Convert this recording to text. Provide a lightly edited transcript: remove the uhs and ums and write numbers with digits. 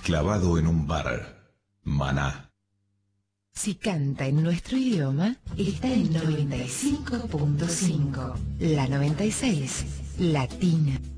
clavado en un bar. Maná. Si canta en nuestro idioma, está en 95.5. La 96, Latina.